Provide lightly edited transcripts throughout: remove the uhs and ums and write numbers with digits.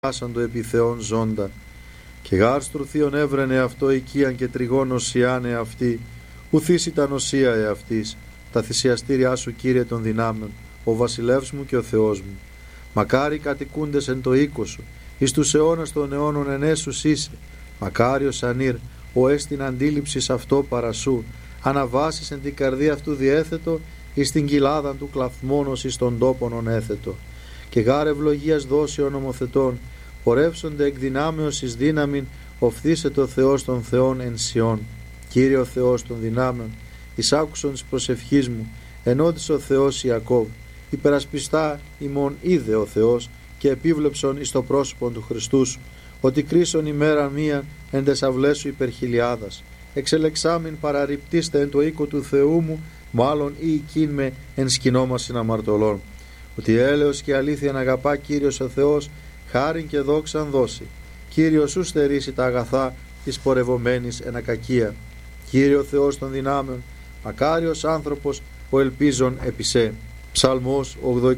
άσαντο επί Θεόν ζώντα. Και γάρ στρουθίον έβρενε αυτό οικίαν και τριγών οσιάνε αυτή, ουθείς ήταν οσία εαυτής, τα θυσιαστήριά σου Κύριε των δυνάμεων, ο βασιλεύς μου και ο Θεός μου. Μακάρι κατοικούντες εν το οίκο σου, εις τους αιώνας των αιώνων ενέσους είσαι. Μακάριος ανήρ, ο έστιν αντίληψης αυτό παρασού, αναβάσεις εν την καρδία αυτού διέθετο, εις την κοιλάδαν του κλαθμόνος εις των τόπων ονέθετο. Και γάρ ευλογίας δώσεων νομοθετών, πορεύσονται εκ δυνάμεως εις δύναμην, οφθήσεται ο Θεός των Θεών εν Σιών. Κύριε ο Θεός των δυνάμεων, εις άκουσον της προσευχής μου, ενώτησε ο Θεός Ιακώβ, υπερασπιστά ημών είδε ο Θεός και επίβλεψον εις το πρόσωπο του Χριστού σου, ότι κρίσον ημέρα μία εν τες αυλές σου υπερχιλιάδας. Εξελεξάμην παραρριπτήστε εν το οίκο του Θεού μου, μάλλον ή οικίν με εν σκηνόμασιν αμαρτωλών. Ότι έλεος και αλήθεια αγαπά Κύριος ο Θεός, χάριν και δόξαν δώσει. Κύριος σου στερήσει τα αγαθά της πορευομένης εν ακακία. Κύριε ο Θεός των δυνάμεων, μακάριος άνθρωπος ο ελπίζων επί σε. Ψαλμός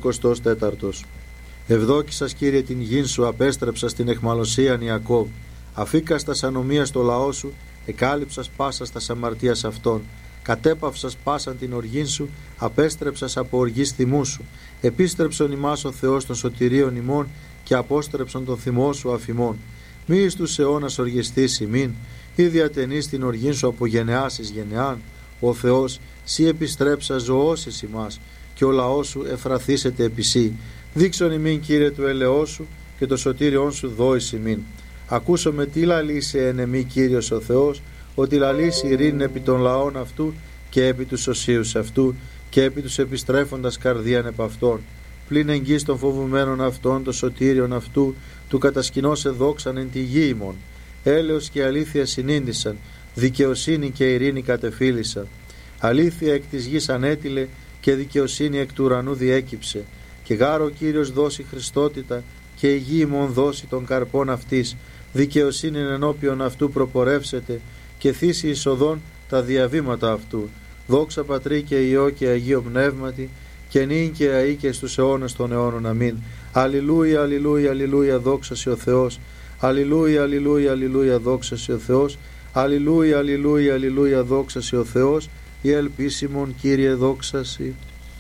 84. Ευδόκησας Κύριε την γην σου, απέστρεψα στην εχμαλωσίαν Ιακώβ. Αφήκας τας ανομίας το λαό σου, εκάλυψας πάσας τας αμαρτίας αυτών. Κατέπαυσας πάσαν την οργήν σου, απέστρεψας από οργής θυμού σου. Επίστρεψον ημάς ο Θεός των σωτηρίων ημών και απόστρεψον τον θυμό σου αφημών. Μη εις τους αιώνας οργιστείς ημίν, ή διατενείς την οργήν σου από γενεάς εις γενεάν. Ο Θεός, σύ επιστρέψα ζωώσεις ημάς, και ο λαός σου εφραθήσεται επί σύ. Δείξον ημίν Κύριε του ελεός σου, και το σωτήριόν σου δόης ημίν. Ακούσομαι τι λαλήσει εν εμή Κύριος ο Θεός, ότι λαλήσει ειρήνη επί των λαών αυτού και επί τους οσίους αυτού και επί τους επιστρέφοντας καρδίαν επ' αυτών. Πλην εγγύς των φοβουμένων αυτών, το σωτήριον αυτού, του κατασκηνώσε δόξαν εν τη γη ημών. Έλεος και αλήθεια συνήντησαν, δικαιοσύνη και ειρήνη κατεφύλησαν. Αλήθεια εκ της γης ανέτειλε και δικαιοσύνη εκ του ουρανού διέκυψε. Και γάρο Κύριος δώσει χριστότητα και η γη ημών δώσει των καρπών αυτής. Δικαιοσύνη ενώπιον αυτού προπορεύσεται και θύσει εισοδών τα διαβήματα αυτού. Δόξα Πατρί και Υιό και Αγίο Πνεύματι, και νυν και αεί και στους αιώνας των αιώνων. Αμήν. Αλληλούια, αλληλούια, αλληλούια, δόξασι ο Θεός. Αλληλούια, αλληλούια, αλληλούια, δόξασι ο Θεός. Αλληλούια, αλληλούια, αλληλούια, δόξασι ο Θεός. Η ελπίσιμον Κύριε δόξασι.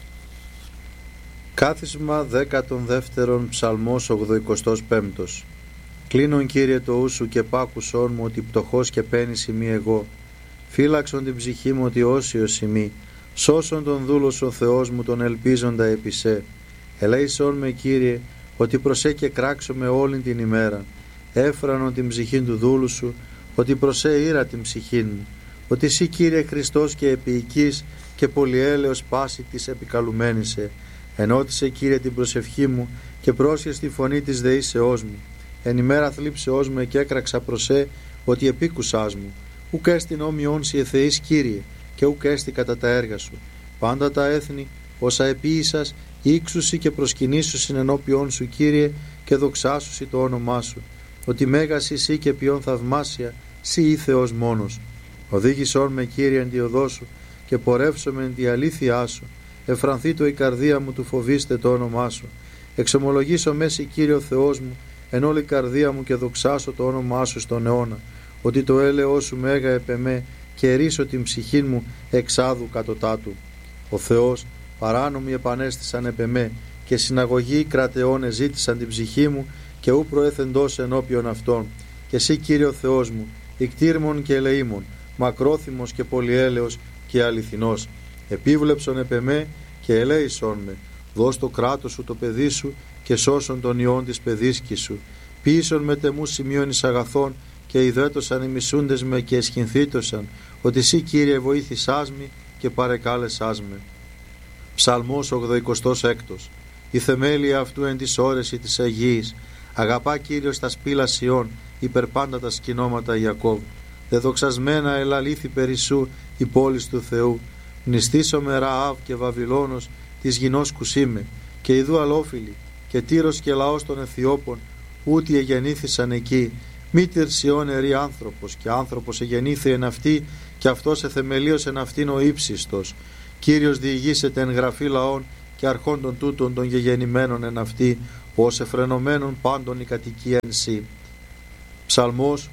Κάθισμα 12 Ψαλμός 85. Κλείνον Κύριε το ου σου και πάκουσόν μου, ότι πτωχός και πένης ημί εγώ. Φύλαξον την ψυχή μου, ότι όσιος ημί. Σώσον τον δούλος ο Θεός μου, τον ελπίζοντα επί σε. Ελέησόν με Κύριε, ότι προσέ και κράξω με όλην την ημέρα. Έφρανον την ψυχή του δούλου σου, ότι προσέ ήρα την ψυχή μου. Ότι εσύ Κύριε Χριστός και επίοικης και πολυέλεος πάση της επικαλουμένησε. Ενώτισε Κύριε την προσευχή μου και πρόσχες τη φωνή της δεήσεώς μου. Εν ημέρα θλίψεώς μου εκέκραξα προσέ, ότι επίκουσάς μου. Ουκ έστιν όμοιον σοι εθεείς Κύριε, και ουκ έστι κατά τα έργα σου. Πάντα τα έθνη, όσα επίησας, ύξουσι και προσκυνήσουσιν ενώπιον σου Κύριε, και δοξάσουσι το όνομά σου. Ότι μέγας εσύ και ποιον θαυμάσια, σοι ή Θεός μόνος. Οδήγησόν με Κύριε εν τη οδό σου, και πορεύσομαι εν τη αλήθειά σου. Εφρανθεί το η καρδία μου του φοβήστε το όνομά σου. Εξομολογήσω μέση Κύριο Θεός μου, εν όλη καρδία μου, και δοξάσω το όνομά σου στον αιώνα. Ότι το έλεος σου μέγα επεμέ, και ρίσω την ψυχή μου εξάδου κατωτάτου. Ο Θεός παράνομοι επανέστησαν επεμέ, και συναγωγοί κρατεών εζήτησαν την ψυχή μου, και ου προέθεντος ενώπιον αυτών. Και εσύ Κύριο Θεός μου, ικτήρμον και ελεήμον, μακρόθυμος και πολυέλεος και αληθινός. Επίβλεψον επεμέ και ελέησον με. Δώσ' το κράτος σου το παιδί σου, και σώσον τον ιόν της παιδίσκης σου. Ποιήσον με τεμού σημείων εις αγαθών, και ιδέτωσαν οι μισούντες με και εσχυνθήτωσαν, ότι εσύ Κύριε βοήθησάς με και παρεκάλεσάς με. Ψαλμός 86. Η θεμέλια αυτού εν της όρεση της Αγίας. Αγαπά Κύριος τα σπήλα Σιών, υπερπάντα τα σκηνώματα Ιακώβ. Δεδοξασμένα ελαλήθη περισσού η πόλης του Θεού. Μνηστήσομαι Ραάβ και Βαβυλώνος της γινός κουσίμε, και ιδού αλόφιλοι, και Τύρος και λαός των Αιθιώπων, ούτι εγεννήθησαν εκεί. Μήτηρ Σιών ερή άνθρωπος, και άνθρωπος εγεννήθη εν αυτή, και αυτός εθεμελίωσε εν αυτήν ο ύψιστος. Κύριος διηγήσεται εν γραφή λαών, και αρχόντων τούτων των γεγεννημένων εν αυτή, ως εφρενωμένον πάντων η κατοικία εν σύ. Ψαλμός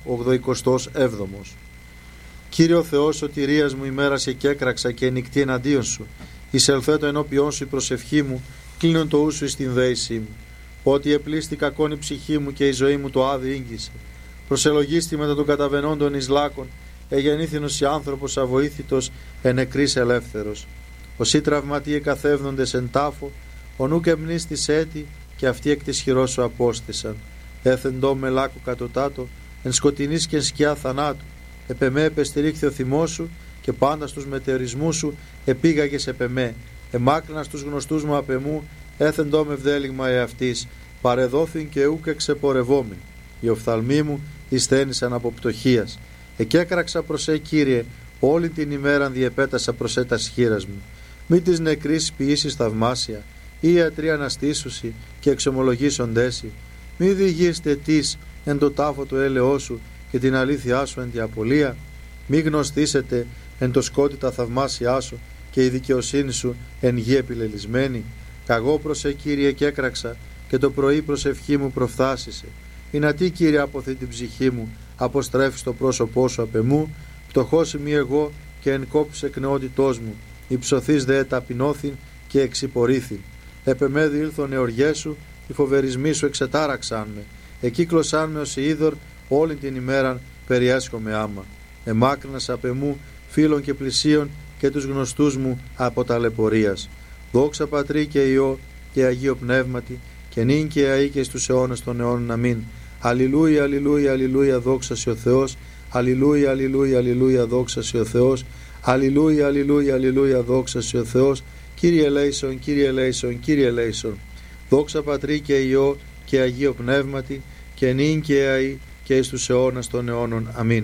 87. Κύριε ο Θεός σωτηρίας μου, ημέρας εκέκραξα και νυχτή εναντίον σου. Εισελθέτω ενώπιόν σου η προσευχή μου, κλείνον το ου σου εις την δέησή μου. Ότι επλήστη κακόν η ψυχή μου και η ζωή μου το άδει ήγγισε. Προσελογίστη μετά των καταβενόντων εις λάκων, εγεννήθηνος η άνθρωπος αβοήθητος, ενεκρής ελεύθερος. Όσοι τραυματίε καθεύδοντες εν τάφο, ο νουκ εμνίστης έτη, και αυτοί εκ της χειρός σου απόστησαν. Έθεντο με λάκου κατωτάτο, εν σκοτεινής και εν σκιά θανάτου. Επεμέ επεστηρίχθη ο θυμός σου, και πάντα στους μετεωρισμούς σου επήγαγες επεμέ. Εμάκρυνα στους γνωστούς μου απεμού, έθεντο με βδέλιγμα εαυτής. Παρεδόθην και ούκ εξεπορευόμην. Οι οφθαλμοί μου εισθένησαν από πτωχίας. Εκέκραξα προς Κύριε, όλη την ημέραν διεπέτασα προς τας χείρας μου. Μη της νεκρής ποιήσεις θαυμάσια, ή ιατροί αναστήσουσι και εξομολογήσοντέσι. Μη διηγείστε τις εν το τάφο του έλεός σου και την αλήθειά σου εν τη απολία. Μη γνωστήσετε εν το σκότι τα θαυμάσια σου και η δικαιοσύνη σου εν γη επιλελισμένη. Καγώ προς Κύριε και έκραξα, και το πρωί προσευχή μου προφθάσισε. Ινατί Κύριε αποθεί την ψυχή μου, αποστρέφεις το πρόσωπό σου απ' εμού. Πτωχός είμαι εγώ και εν κόπης εκ νεότητός μου. Υψωθείς δε ταπεινώθην και εξυπορήθην. Επεμέδι ήλθον εωριές σου, οι φοβερισμοί σου εξετάραξαν με. Εκύκλωσαν με ως είδωρ, όλη την ημέραν περιέσχομαι άμα. Εμάκρυνας απ' εμού φίλων και πλησίων και τους γνωστούς μου από ταλαιπωρίας. Δόξα Πατρί και Υιό και Αγίο Πνεύματι, και νυν και αεί και στους αιώνας των αιώνων. Αμήν. Αλληλούια, αλληλούια, αλληλούια, δόξα σε ο Θεός. Αλληλούια, αλληλούια, αλληλούια, δόξα σε ο Θεός. Αλληλούια, αλληλούια, αλληλούια, δόξα σε ο Θεός. Κύριε ελέησον, Κύριε ελέησον, Κύριε ελέησον. Δόξα Πατρί και Υιό και Αγίο Πνεύματι, και νυν και αεί και εις τους αιώνας των αιώνων. Αμήν.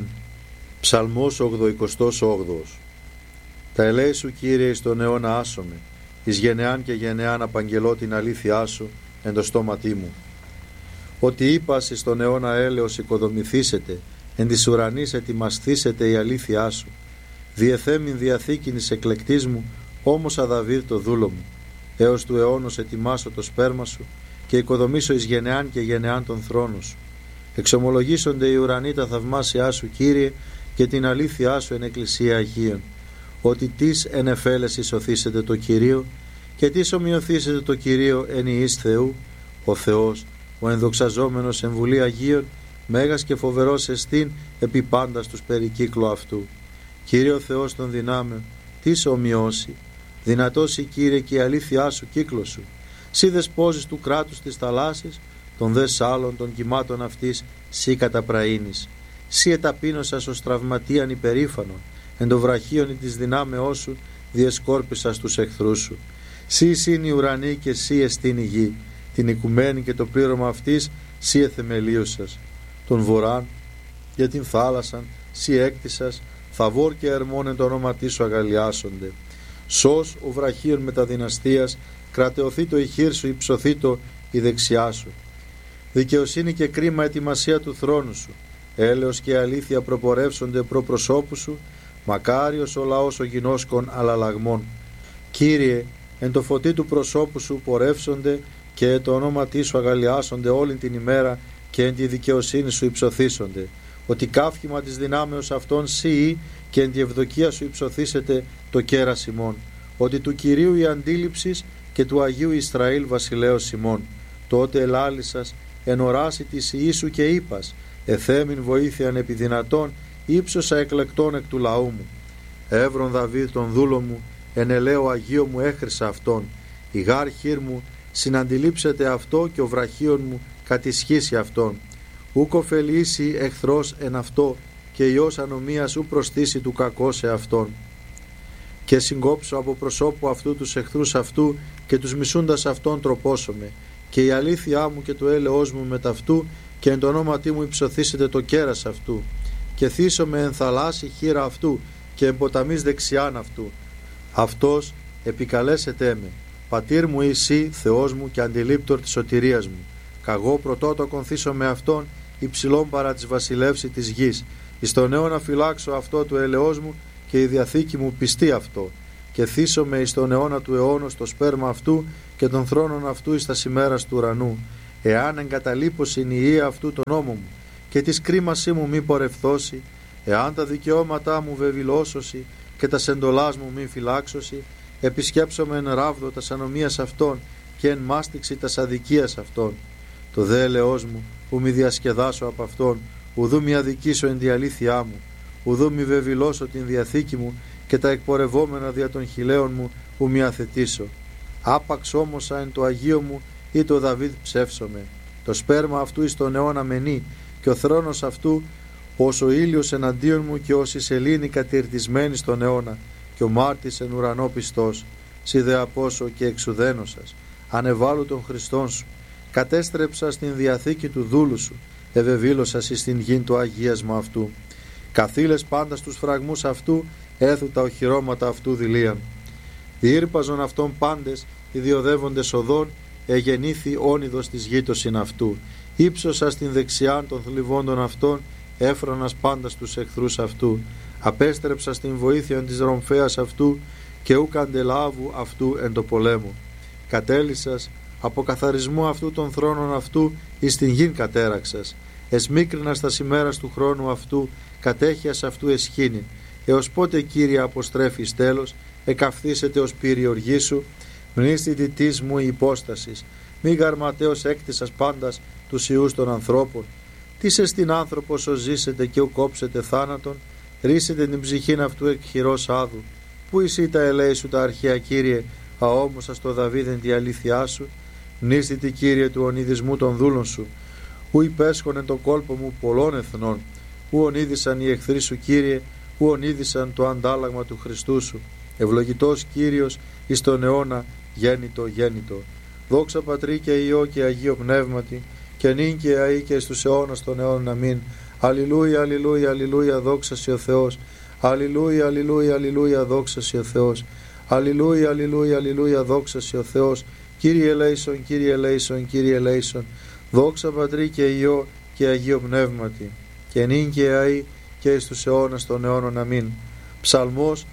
Ψαλμός 88. Τα ελέη σου, Κύριε, εις τον αιώνα άσομαι, εις γενεάν και γενεάν απαγγελώ την αλήθειά σου εν το στόματί μου. Ότι είπας εις τον αιώνα έλεος οικοδομηθήσετε, εν της ουρανής ετοιμασθήσετε η αλήθειά σου. Διεθέμην διαθήκην εις εκλεκτής μου, όμως αδαβίδ το δούλο μου. Έως του αιώνος ετοιμάσω το σπέρμα σου, και οικοδομήσω εις γενεάν και γενεάν τον θρόνο σου. Εξομολογήσονται οι ουρανοί τα θαυμάσια σου, Κύριε, και την αλήθειά σου εν εκκλησία Αγίων. Ότι τις εν εφέλεση σωθήσετε το Κυρίο, και τις ομοιωθήσετε το Κυρίο εν ιής Θεού. Ο Θεός, ο ενδοξαζόμενος εν βουλή Αγίων, μέγας και φοβερός εστίν επί πάντα στους περικύκλου αυτού. Κύριε ο Θεός των δυνάμεων, τις ομοιώσει. Δυνατός η Κύριε και η αλήθειά σου κύκλο σου. Σύ δεσπόζεις του κράτους της θαλάσσης, των δε σάλων των κυμάτων αυτής, σύ καταπραήνεις. Σύ εταπείνωσας ως τραυματίαν υπερήφανον, εν το βραχίον της δυνάμεώς σου διεσκόρπισας τους εχθρούς σου. Σύ εισήν η ουρανή και σύ εστίν η γη, την οικουμένη και το πλήρωμα αυτής σύ εθεμελίωσας. Τον βοράν για την θάλασσαν σύ έκτισας, θαβόρ και ερμόν εν το όνομα σου αγαλιάσονται. Σως ο βραχίων μεταδυναστείας, κρατεωθεί το η χείρ σου, υψωθεί το η δεξιά σου. Δικαιοσύνη και κρίμα ετοιμασία του θρόνου σου, έλεος και αλήθεια προπορεύσονται προ προσώπου σου, μακάριος ο λαός ο γινώσκων αλλαλαγμών. Κύριε, εν το φωτί του προσώπου σου πορεύσονται, και το όνομα σου αγαλιάσονται όλη την ημέρα, και εν τη δικαιοσύνη σου υψωθήσονται. Ότι καύχημα της δυνάμεως αυτών σύ, και εν τη ευδοκία σου υψωθήσετε το κέρας ημών. Ότι του Κυρίου η αντίληψης και του Αγίου Ισραήλ βασιλέως ημών. Τότε ελάλησας εν οράση της Ιησού και είπας, εθέμην βοήθειαν επί δυνατών, ύψωσα εκλεκτών εκ του λαού μου. Εύρον Δαβίδ τον δούλο μου, εν ελαίο Αγίο μου έχρισα αυτόν. Η γάρ χείρ μου συναντιλήψεται αυτό, και ο βραχίων μου κατησχύσει αυτόν. Ουκ ωφελήσει εχθρός εν αυτό, και ιός ανομίας ου προστήσει του κακό σε αυτόν. Και συγκόψω από προσώπου αυτού τους εχθρούς αυτού, και τους μισούντας αυτόν τροπώσομαι. Και η αλήθειά μου και το έλεος μου με ταυτού, και εν το ονόματί μου υψωθήσετε το κέρας αυτού. Και θύσομαι εν θαλάσσι χείρα αυτού, και εν ποταμής δεξιάν αυτού. Αυτός επικαλέσετε με, πατήρ μου εσύ, Θεός μου και αντιλήπτορ της σωτηρίας μου. Καγώ πρωτότοκον θύσω με αυτόν, υψηλόν παρά της βασιλεύση της γης. Εις τον αιώνα φυλάξω αυτό του ελεός μου, και η διαθήκη μου πιστεί αυτό. Και θύσομαι εις τον αιώνα του αιώνος το σπέρμα αυτού, και των θρόνων αυτού εις τα ημέρας του ουρανού. εάν εγκαταλείπωσιν η ία αυτού τον νόμο μου, και της κρίμασή μου μη πορευθώσει, εάν τα δικαιώματά μου βεβηλώσωση, και τα σεντολάς μου μη φυλάξωση, επισκέψομαι εν ράβδο τας ανομίας αυτών, και εν μάστιξη τας αδικίας αυτών. Το δε ελεός μου, που μη διασκεδάσω από αυτόν, ουδού μη αδικήσω εν τη αλήθειά μου, ουδού μη βεβηλώσω την διαθήκη μου, και τα εκπορευόμενα δια των χιλέων μου, που μη αθετήσω. Άπαξ όμως εν το Αγίο μου, ή το Δαβίδ ψεύσομαι. Το σπέρμα αυτού εις τον αιώνα μενεί, και ο θρόνος αυτού ως ο ήλιος εναντίον μου, και ως η σελήνη κατηρτισμένη στον αιώνα, και ο μάρτης εν ουρανό πιστός. Σι δε απόσω και εξουδένωσας, ανεβάλλου των Χριστών σου, κατέστρεψα στην διαθήκη του δούλου σου, ευεβήλωσας εις την γην το αγίασμα αυτού. Καθήλες πάντα στους φραγμούς αυτού, έθου τα οχυρώματα αυτού δηλίαν. Διήρπαζον αυτών πάντες, ιδιοδεύοντες οδών, εγεννήθη όνειδος της γείτοσιν αυτού. Ήψωσα στην δεξιάν των θλιβόντων αυτών, έφρανας πάντα στους εχθρούς αυτού. Απέστρεψα στην βοήθεια της ρομφέας αυτού, και ούκ αντελάβου αυτού εν το πολέμο. Κατέλυσας από καθαρισμό αυτού των θρόνων αυτού, εις την γην κατέραξας. Εσμίκρινας τα ημέρας του χρόνου αυτού, κατέχειας αυτού εσχήνην. Έως πότε, Κύριε, αποστρέφεις τέλος, εκαυθήσετε ως πύρη οργή σου, μνήστη διτής μου η υπόστασης, μη γαρματέως έκτισας πάντας τους ιούς των ανθρώπων. Τι σε στην άνθρωπος ως ζήσετε και ου κόψετε θάνατον, ρίσετε την ψυχήν αυτού εκ χειρός άδου. Πού εσύ τα ελέη σου τα αρχαία, Κύριε, αόμωσα στο Δαβίδεν τη αλήθειά σου, μνήστητη, Κύριε, του ονειδισμού των δούλων σου, ου υπέσχονεν τον κόλπο μου πολλών εθνών, ου ονείδησαν οι εχθροί σου, Κύριε, ου ονείδησαν το αντάλλαγμα του Χριστού σου. Ευλογητός Κύριος εις τον αιώνα, γέννητο, γέννητο. Δόξα Πατρί και Υιό και Αγίο Πνεύματι, και νυν και αεί και στους αιώνας των αιώνων. Αμήν. Αλληλούια, αλληλούια, αλληλούια, δόξα σοι ο Θεός. Αλληλούια, αλληλούια, αλληλούια, δόξα σοι ο Θεός. Αλληλούια, αλληλούια, αλληλούια, δόξα σοι ο Θεός. Κύριε ελέησον, Κύριε ελέησον, Κύριε ελέησον. Δόξα Πατρί και Υιό και Αγίο Πνεύματι, και νυν και αεί και εις τους αιώνας των αιώνων. Αμήν. Ψαλμός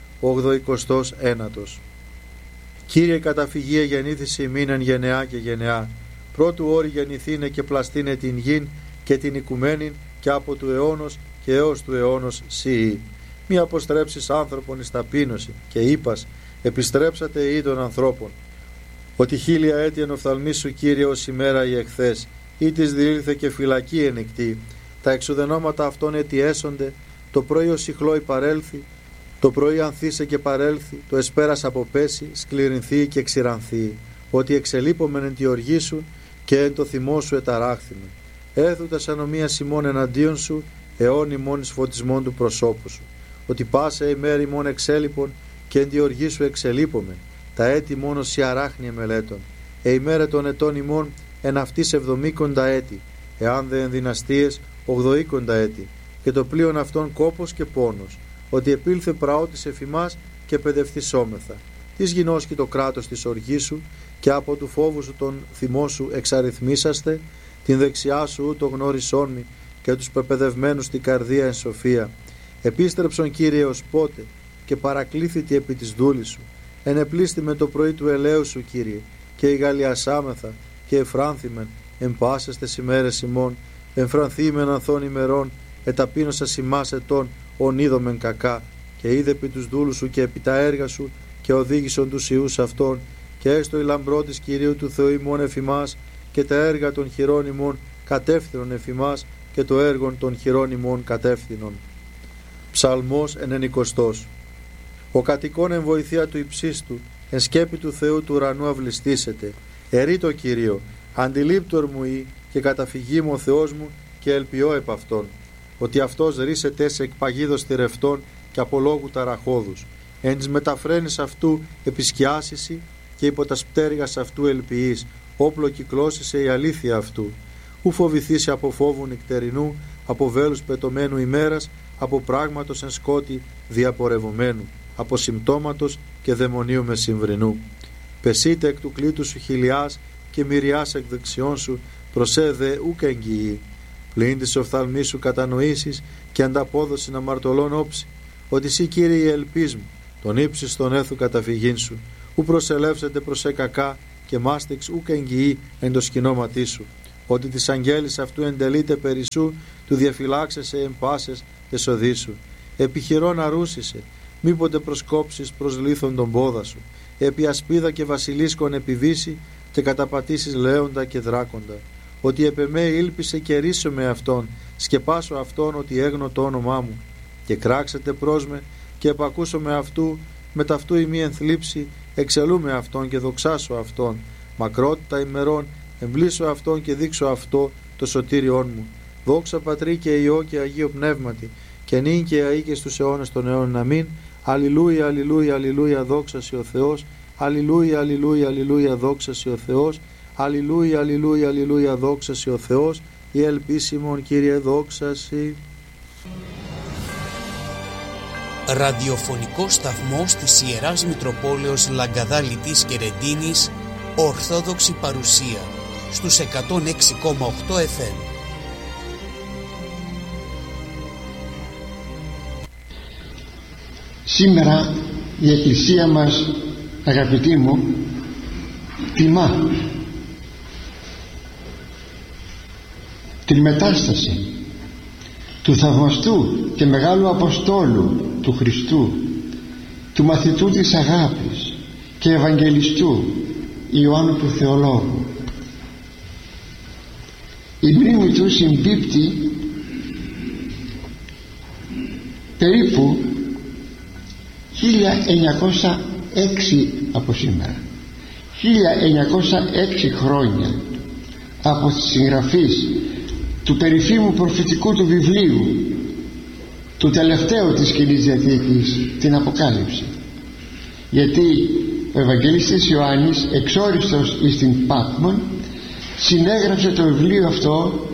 89. Κύριε, καταφυγία γεννήθηση ημίν εν γενεά και γενεά. Πρώτου όρη γεννηθήνε και πλαστήνε την γην και την οικουμένην, και από του αιώνος και έως του αιώνος σιή. Μη αποστρέψεις άνθρωπον εις ταπείνωση, και είπας, επιστρέψατε ή των ανθρώπων. Ότι 1000 έτη εν οφθαλμής σου, Κύριε, ως ημέρα η εχθές, ή της διήλθε και φυλακή ενεκτή. Τα εξουδενώματα αυτών έτη έσονται, το πρωί ως ηχλόι παρέλθει, το πρωί ανθίσε και παρέλθει, το εσπέρας αποπέσει, σκληρινθεί και ξηρανθεί. Ότι εξελείπομεν εν τη οργή σου, και εν το θυμό σου εταράχθημε. Έθου τα ανομίας ημών εναντίον σου, αιών ημών εις φωτισμόν του προσώπου σου. Ότι πάσα ημέρη ημών εξέλιπων, και εν τη οργή σου εξελείπομεν. Τα έτη μόνο σι αράχνια μελέτων. Ημέρα των ετών ημών εν αυτής 70 έτη, εάν δε εν δυναστείες 80 έτη, και το πλοίον αυτών κόπος και πόνος. Ότι επήλθε πραότης εφημάς και παιδευθυσόμεθα. Της γινώσκει το κράτος της οργής σου, και από του φόβου σου τον θυμό σου εξαριθμίσαστε, την δεξιά σου ούτω γνώρισόν μη, και τους πεπαιδευμένους την καρδία εν σοφία. Επίστρεψον, Κύριε, ως πότε, και παρακλήθητη επί της δούλης σου. Ενεπλήστη με το πρωί του ελαίου σου, Κύριε, και ηγαλιασάμεθα και εφράνθημεν εν πάσες τες ημέρες ημών, εμφρανθήμεν ανθών ημερών, εταπείνωσας ημάς ετών, ονείδομεν κακά, και είδε επί τους δούλους σου και επί τα έργα σου, και οδήγησον τους ιούς αυτών, και έστω η λαμπρό της Κυρίου του Θεού ημών εφημάς, και τα έργα των χειρών ημών κατεύθυνον εφημάς, και το έργον των χειρών ημών κατεύθυνον. Ψαλμός 90. Ο κατοικών εν βοηθεία του υψίστου, εν σκέπη του Θεού του ουρανού αυλιστήσετε. Ερεί το Κυρίο, αντιλήπτορ μου ή, και καταφυγή μου ο Θεός μου, και ελπιώ επ' αυτόν. Ότι αυτός ρίσεται σε εκπαγίδος θηρευτών και από λόγου ταραχώδους. Εν της μεταφραίνης αυτού επισκιάσισι, και υπό τα πτέρυγας αυτού ελπιείς, όπλο κυκλώσισε η αλήθεια αυτού. Ου φοβηθήσει από φόβου νυχτερινού, από βέλους πετωμένου ημέρας, από πράγματος εν σκότη διαπορευωμένου, από συμπτώματος και δαιμονίου μεσημβρινού. Πεσείτε εκ του κλήτου σου χιλιάς, και μυριάς εκ δεξιών σου, προσέδε ούκ εγγυή. Πλην της οφθαλμής σου κατανοήσεις, και ανταπόδοση αμαρτωλών όψη, ότι σύ, Κύριε, η ελπίς μου, τον ύψης τον έθου καταφυγήν σου, ου προσελεύσετε προς κακά, και μάστιξ ούκ εγγυή εν το σκηνώματί σου. ότι της αγγέλης αυτού εντελείται περισσού, του διαφυλάξεσαι εν πάσες εσοδίσου. Επιχειρώ να ρούσισε, μήποτε προσκόψεις προς λίθον τον πόδα σου, επί ασπίδα και βασιλίσκον επιβήσει και καταπατήσεις λέοντα και δράκοντα. Ότι επ' εμέ ήλπισε και ρίσω με αυτόν, σκεπάσω αυτόν ότι έγνω το όνομά μου, και κράξετε προς με και επακούσω με αυτού, με ταυτού ημί ενθλίψη, εξελούμε αυτόν και δοξάσω αυτόν, μακρότητα ημερών εμπλήσω αυτόν και δείξω αυτό το σωτήριόν μου. Δόξα Πατρί και Υιό και Αγίο Πνεύματι, και νυν και αεί και στους αιώνες των αιώνων. Αμήν. Αλληλούια, αλληλούια, αλληλούια, δόξα σοι ο Θεός. Αλληλούια, αλληλούια, αλληλούια, δόξα σοι ο Θεός. Αλληλούια, αλληλούια, αλληλούια, δόξα σοι ο Θεός. Η ελπίσιμον Κύριε δόξα σοι. Ραδιοφωνικό σταθμός της Ιεράς Μητροπόλεως Λαγκαδάλητης και Ρεντίνης, Ορθόδοξη παρουσία στους 106,8 FM. Σήμερα η Εκκλησία μας, αγαπητοί μου, τιμά την Μετάσταση του θαυμαστού και μεγάλου Αποστόλου του Χριστού, του μαθητού της αγάπης και Ευαγγελιστού Ιωάννου του Θεολόγου. Η μνήμη του συμπίπτει περίπου 1906 από σήμερα, 1906 χρόνια από τη συγγραφή του περίφημου προφητικού του βιβλίου, του τελευταίου της Καινής Διαθήκης, την Αποκάλυψη. Γιατί ο Ευαγγελιστής Ιωάννης, εξόριστος εις την Πάτμον, συνέγραψε το βιβλίο αυτό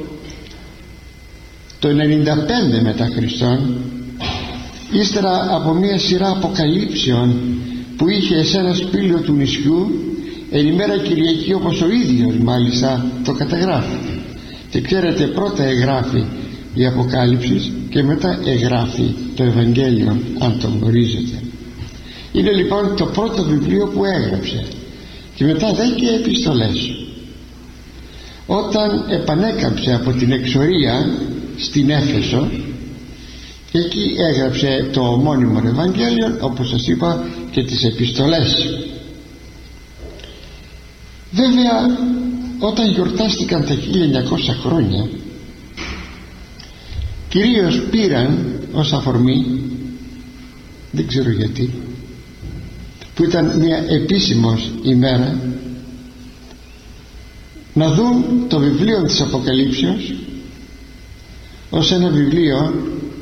το 95 μετά Χριστόν, ύστερα από μια σειρά αποκαλύψεων που είχε σε ένα σπήλαιο του νησιού εν ημέρα Κυριακή, όπως ο ίδιος μάλιστα το καταγράφει. Και ξέρετε, πρώτα εγγράφει η Αποκάλυψη και μετά εγγράφει το Ευαγγέλιο, αν το γνωρίζετε. Είναι λοιπόν το πρώτο βιβλίο που έγραψε, και μετά 10 επιστολές. Όταν επανέκαμψε από την εξορία στην Έφεσο, εκεί έγραψε το ομώνυμο Ευαγγέλιο, όπως σας είπα, και τις επιστολές. Βέβαια, όταν γιορτάστηκαν τα 1900 χρόνια, κυρίως πήραν ως αφορμή, δεν ξέρω γιατί, που ήταν μια επίσημος ημέρα, να δουν το βιβλίο της Αποκαλύψεως ως ένα βιβλίο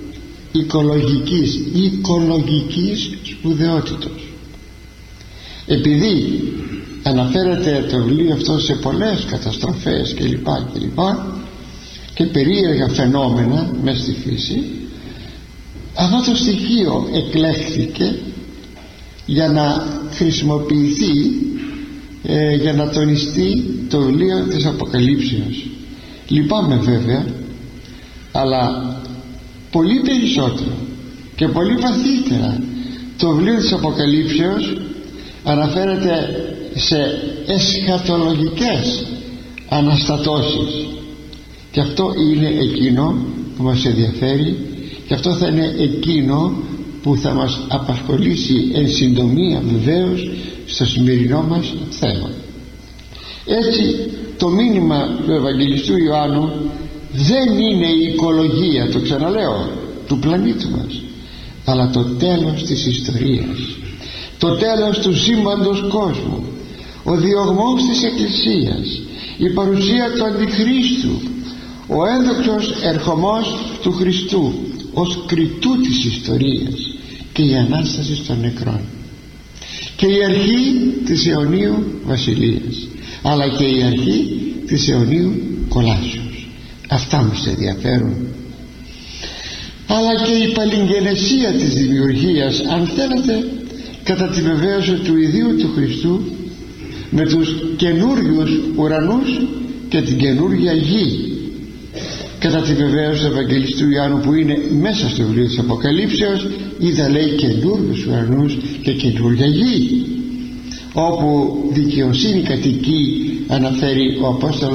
οικολογικής σπουδαιότητος. Επειδή αναφέρεται το βιβλίο αυτό σε πολλές καταστροφές κλπ και περίεργα φαινόμενα μέσα στη φύση, αυτό το στοιχείο εκλέχθηκε για να χρησιμοποιηθεί, για να τονιστεί το βιβλίο της Αποκαλύψεως. Λυπάμαι βέβαια, αλλά πολύ περισσότερο και πολύ βαθύτερα το βιβλίο της Αποκαλύψεως αναφέρεται σε εσχατολογικές αναστατώσεις, και αυτό είναι εκείνο που μας ενδιαφέρει, και αυτό θα είναι εκείνο που θα μας απασχολήσει εν συντομία βεβαίως στο σημερινό μας θέμα. Έτσι το μήνυμα του Ευαγγελιστού Ιωάννου δεν είναι η οικολογία, το ξαναλέω, του πλανήτου μας, αλλά το τέλος της ιστορίας, το τέλος του σύμπαντος κόσμου, ο διωγμός της Εκκλησίας, η παρουσία του Αντιχρίστου, ο ένδοξος ερχομός του Χριστού ως κριτού της ιστορίας και η Ανάσταση των νεκρών, και η αρχή της αιωνίου βασιλείας, αλλά και η αρχή της αιωνίου κολάσεως. Αυτά μας ενδιαφέρουν. Αλλά και η παλιγγενεσία της δημιουργίας, αν θέλετε, κατά τη βεβαίωση του ιδίου του Χριστού, με τους καινούριους ουρανούς και την καινούργια γη, κατά τη βεβαίωση του Ευαγγελιστού Ιωάννου, που είναι μέσα στο βιβλίο της Αποκαλύψεως. Είδα, λέει, καινούριους ουρανούς και καινούργια γη, όπου δικαιοσύνη κατοικεί, αναφέρει ο Απόστολος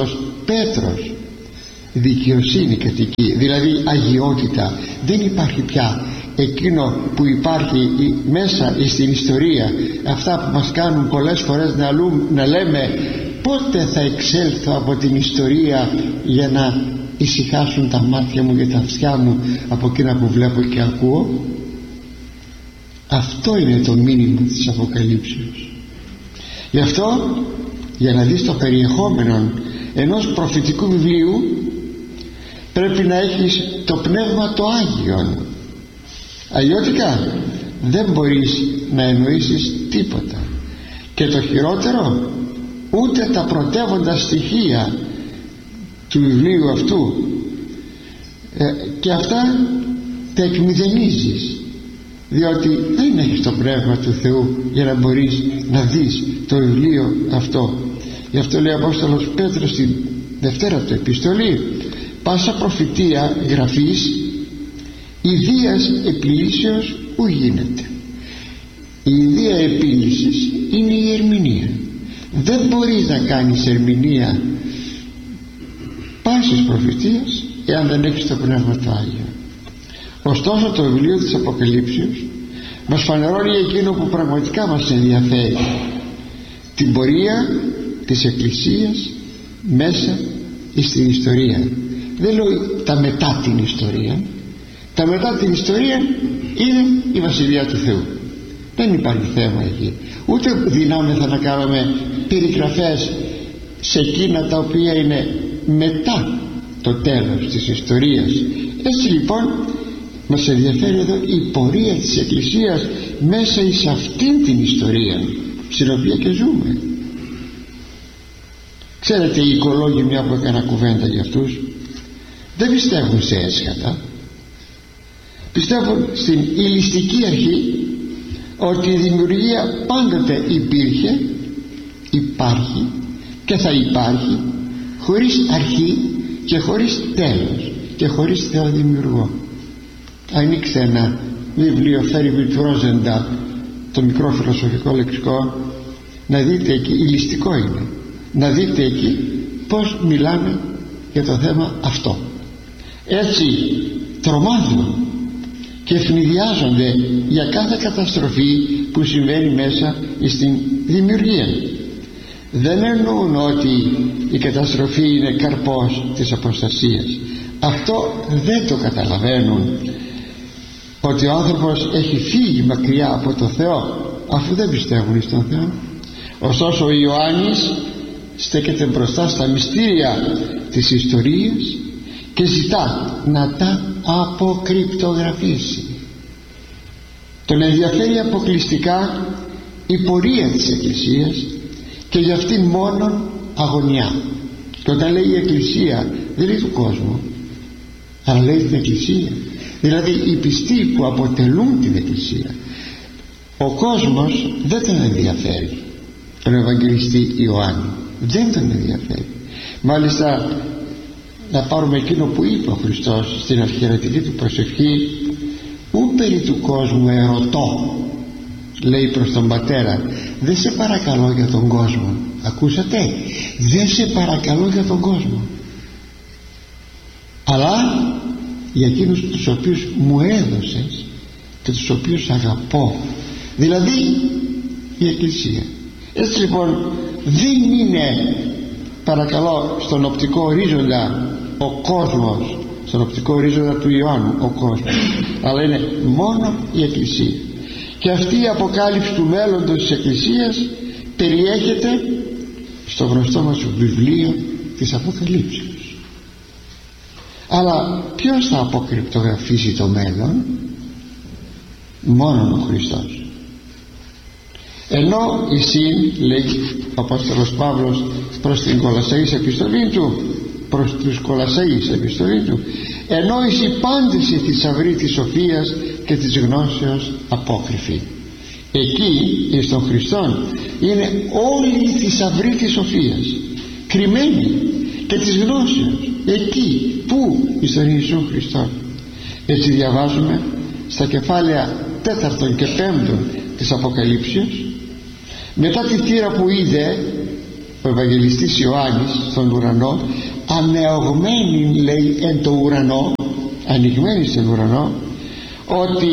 Πέτρος δικαιοσύνη κατοικεί, δηλαδή αγιότητα. Δεν υπάρχει πια εκείνο που υπάρχει μέσα στην ιστορία, αυτά που μας κάνουν πολλές φορές να λέμε πότε θα εξέλθω από την ιστορία για να ησυχάσουν τα μάτια μου και τα αυτιά μου από εκείνα που βλέπω και ακούω. Αυτό είναι το μήνυμα της Αποκαλύψεως. Γι' αυτό, για να δεις το περιεχόμενο ενός προφητικού βιβλίου, πρέπει να έχεις το Πνεύμα το Άγιον. Αλλιώτικα δεν μπορείς να εννοήσεις τίποτα. Και το χειρότερο, ούτε τα πρωτεύοντα στοιχεία του βιβλίου αυτού και αυτά τα εκμηδενίζεις, διότι δεν έχεις το Πνεύμα του Θεού για να μπορείς να δεις το βιβλίο αυτό. Γι' αυτό λέει ο Απόστολος Πέτρος στην δευτέρα του επιστολή: πάσα προφητεία γραφής ιδίας επιλύσεως ου γίνεται. Η ιδία επίλυσης είναι η ερμηνεία. Δεν μπορείς να κάνεις ερμηνεία πάσης προφητείας εάν δεν έχεις το Πνεύμα το Άγιο. Ωστόσο το βιβλίο της Αποκαλύψεως μας φανερώνει εκείνο που πραγματικά μας ενδιαφέρει, την πορεία της Εκκλησίας μέσα στην ιστορία. Δεν λέω τα μετά την ιστορία. Τα μετά την ιστορία είναι η Βασιλεία του Θεού. Δεν υπάρχει θέμα εκεί. Ούτε δυνάμεθα να κάνουμε περιγραφές σε εκείνα τα οποία είναι μετά το τέλος της ιστορίας. Έτσι λοιπόν μας ενδιαφέρει εδώ η πορεία της Εκκλησίας μέσα σε αυτήν την ιστορία στην οποία και ζούμε. Ξέρετε, οι οικολόγοι, μια που έκανα κουβέντα για αυτούς, δεν πιστεύουν σε έσχατα. Πιστεύουν στην ηλιστική αρχή, ότι η δημιουργία πάντοτε υπήρχε, υπάρχει και θα υπάρχει, χωρίς αρχή και χωρίς τέλος και χωρίς Θεό δημιουργό. Ανοίξτε ένα βιβλίο Φέρι του Ρόζεντα, το μικρό φιλοσοφικό λεξικό, να δείτε εκεί, ηλιστικό είναι, να δείτε εκεί πως μιλάμε για το θέμα αυτό. Έτσι τρομάζουν και ευνηδιάζονται για κάθε καταστροφή που συμβαίνει μέσα στην δημιουργία. Δεν εννοούν ότι η καταστροφή είναι καρπός της αποστασίας. Αυτό δεν το καταλαβαίνουν, ότι ο άνθρωπος έχει φύγει μακριά από το Θεό, αφού δεν πιστεύουν στον Θεό. Ωστόσο ο Ιωάννης στέκεται μπροστά στα μυστήρια της ιστορίας και ζητά να τα αποκρυπτογραφήσει. Τον ενδιαφέρει αποκλειστικά η πορεία της Εκκλησίας και για αυτήν μόνον αγωνιά. Και όταν λέει η Εκκλησία δεν λέει του κόσμου, αλλά λέει την Εκκλησία, δηλαδή οι πιστοί που αποτελούν την Εκκλησία. Ο κόσμος δεν τον ενδιαφέρει τον Ευαγγελιστή Ιωάννη, δεν τον ενδιαφέρει. Μάλιστα, να πάρουμε εκείνο που είπε ο Χριστός στην αρχιερατική του προσευχή: ου περί του κόσμου ερωτώ, λέει προς τον Πατέρα, δεν σε παρακαλώ για τον κόσμο. Ακούσατε, δεν σε παρακαλώ για τον κόσμο, αλλά για εκείνους τους οποίους μου έδωσες και τους οποίους αγαπώ, δηλαδή η Εκκλησία. Έτσι λοιπόν δεν είναι, παρακαλώ, στον οπτικό ορίζοντα ο κόσμος, στον οπτικό ορίζοντα του Ιωάννου ο κόσμος, αλλά είναι μόνο η Εκκλησία. Και αυτή η αποκάλυψη του μέλλοντος της Εκκλησίας περιέχεται στο γνωστό μας βιβλίο της Αποκαλύψεως. Αλλά ποιος θα αποκρυπτογραφήσει το μέλλον? Μόνον ο Χριστός. Ενώ εσύν, λέει ο Απόστολος Παύλος προς την Κολασσαείς επιστολή του, προς τους Κολασσαείς επιστολή του, ενώ οι πάντες οι θησαυροί της σοφίας και της γνώσεως απόκρυφοι. Εκεί εις τον Χριστόν είναι όλοι οι θησαυροί της σοφίας κρυμμένοι, και της γνώσεως εκεί που εις τον Ιησού Χριστόν. Έτσι διαβάζουμε στα κεφάλαια 4 και 5 της Αποκαλύψεως. Μετά τη θύρα που είδε ο Ευαγγελιστής Ιωάννης στον ουρανό, ανεωγμένη, λέει, εν το ουρανό, ανοιγμένη στον ουρανό, ότι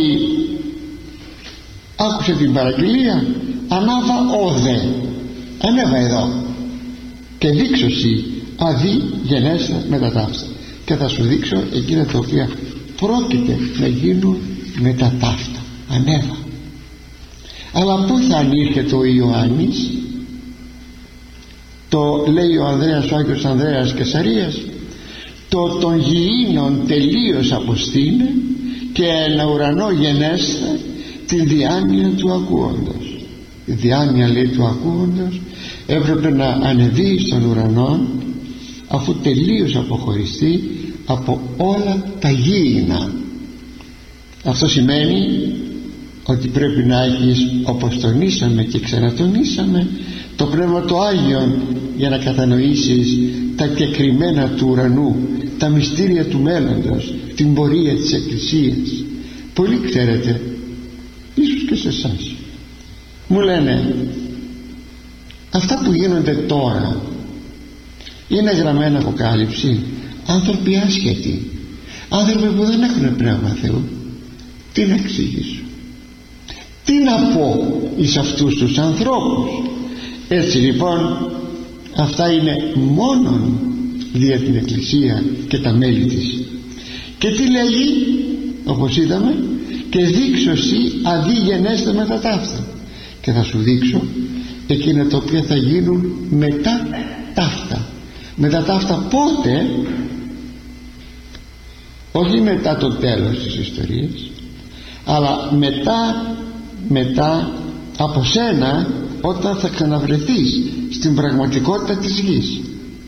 άκουσε την παραγγελία, ανάβα όδε, ανέβα εδώ και δείξωσι αδεί γενέστα μετά ταύτα, και θα σου δείξω εκείνα τα οποία πρόκειται να γίνουν μετά ταύτα. Ανέβα. Αλλά πού θα ανήρχεται ο Ιωάννης? Το λέει ο Ανδρέας, ο Άγιος Ανδρέας Κεσαρίας, το των γηίνων τελείως αποστήνε και ένα ουρανό γενέστα τη διάνοια του ακούοντος. Η διάνοια, λέει, του ακούοντος έπρεπε να ανεβεί στον ουρανό αφού τελείως αποχωριστεί από όλα τα γήινα. Αυτό σημαίνει ότι πρέπει να έχεις, όπως τονίσαμε και ξανατονίσαμε, το Πνεύμα το Άγιον για να κατανοήσεις τα κεκριμένα του ουρανού, τα μυστήρια του μέλλοντος, την πορεία της Εκκλησίας. Πολλοί ξέρετε, ίσως και σε εσάς, μου λένε αυτά που γίνονται τώρα είναι γραμμένα Αποκάλυψη? Άνθρωποι άσχετοι, άνθρωποι που δεν έχουν Πνεύμα Θεού, τι να εξηγήσω, τι να πω εις αυτούς τους ανθρώπους? Έτσι λοιπόν αυτά είναι μόνον δια την Εκκλησία και τα μέλη της. Και τι λέγει, όπως είδαμε, και δείξωσι αδεί γενέστε μετά ταύτα, και θα σου δείξω εκείνα τα οποία θα γίνουν μετά ταύτα. Μετά ταύτα πότε? Όχι μετά το τέλος της ιστορίας, αλλά μετά από σένα, όταν θα ξαναβρεθείς στην πραγματικότητα της γης.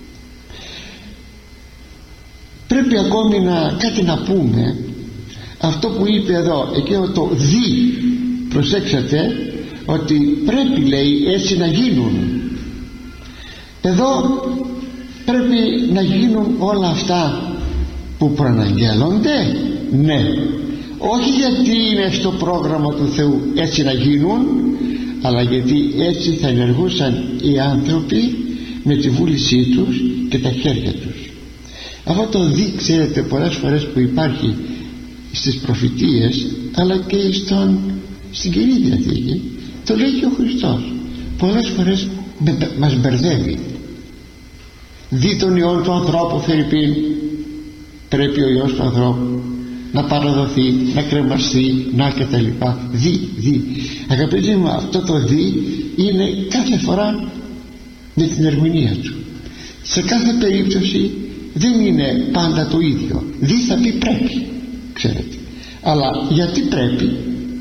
Πρέπει ακόμη κάτι να πούμε. Αυτό που είπε εδώ, εκείνο το δι, προσέξατε ότι πρέπει, λέει, έτσι να γίνουν. Εδώ πρέπει να γίνουν όλα αυτά που προαναγγέλλονται, ναι, όχι γιατί είναι στο πρόγραμμα του Θεού έτσι να γίνουν, αλλά γιατί έτσι θα ενεργούσαν οι άνθρωποι με τη βούλησή τους και τα χέρια τους. Αυτό το δι, ξέρετε, πολλές φορές που υπάρχει στις προφητείες, αλλά και στην Καινή Διαθήκη, το λέει και ο Χριστός. Πολλές φορές μας μπερδεύει. Δι τον Υιόν του ανθρώπου, φερειπίν, πρέπει ο Υιός του ανθρώπου να παραδοθεί, να κρεμαστεί, να και τα λοιπά. Δι. Αγαπητοί μου, αυτό το δι είναι κάθε φορά με την ερμηνεία του. Σε κάθε περίπτωση δεν είναι πάντα το ίδιο. Δι θα πει πρέπει, ξέρετε. Αλλά γιατί πρέπει?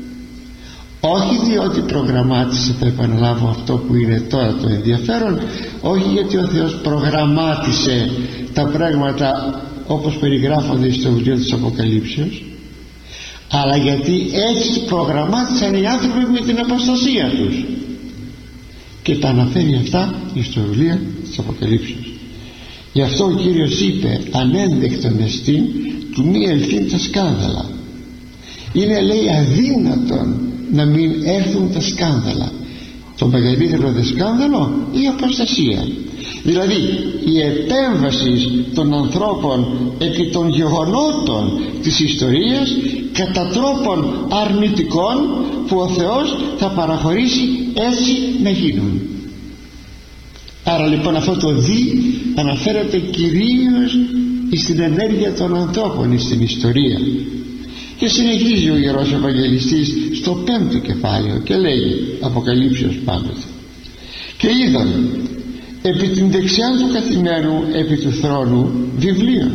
Όχι διότι προγραμμάτισε, θα επαναλάβω αυτό που είναι τώρα το ενδιαφέρον, όχι γιατί ο Θεός προγραμμάτισε τα πράγματα όπως περιγράφονται στο βιβλίο της Αποκαλύψεως, αλλά γιατί έτσι προγραμμάτισαν οι άνθρωποι με την αποστασία τους, και τα αναφέρει αυτά στο βιβλίο της Αποκαλύψεως. Γι' αυτό ο Κύριος είπε ανένδεκτον εστίν του μη ελθύν τα σκάνδαλα. Είναι, λέει, αδύνατον να μην έρθουν τα σκάνδαλα. Το μεγαλύτερο δε σκάνδαλο η αποστασία, δηλαδή η επέμβαση των ανθρώπων επί των γεγονότων της ιστορίας κατά τρόπον αρνητικών που ο Θεός θα παραχωρήσει έτσι να γίνουν. Άρα λοιπόν αυτό το δι αναφέρεται κυρίως στην ενέργεια των ανθρώπων στην ιστορία. Και συνεχίζει ο Ιερός Ευαγγελιστής στο 5ο κεφάλαιο και λέει, Αποκαλύψεως πάντοτε, και είδαν επί την δεξιά του καθημένου επί του θρόνου βιβλίων